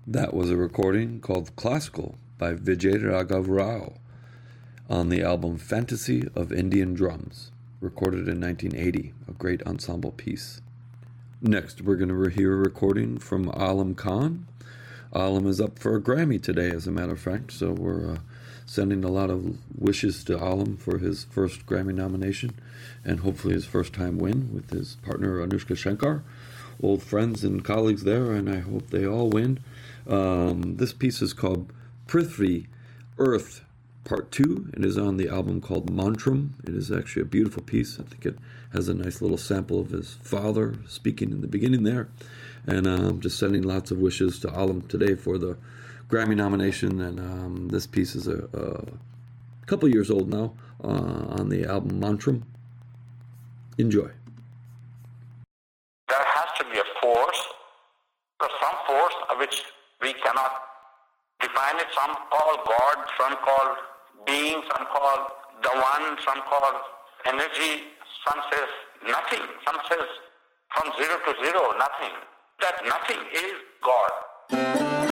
That was a recording called Classical by Vijay Raghav Rao on the album Fantasy of Indian Drums, recorded in 1980, a great ensemble piece. Next, we're going to hear a recording from Alam Khan. Alam is up for a Grammy today, as a matter of fact, so we're sending a lot of wishes to Alam for his first Grammy nomination and hopefully his first time win with his partner Anushka Shankar. Old friends and colleagues there, and I hope they all win. This piece is called Prithvi, Earth, Part 2. It is on the album called Mantram. It is actually a beautiful piece. I think it has a nice little sample of his father speaking in the beginning there. And I'm just sending lots of wishes to Alam today for the Grammy nomination. And this piece is a couple years old now on the album Mantram. Enjoy. There has to be a force, or some force which we cannot define it. Some call God, some call being, some call the one, some call energy, some says nothing, some says from zero to zero, nothing. That nothing is God.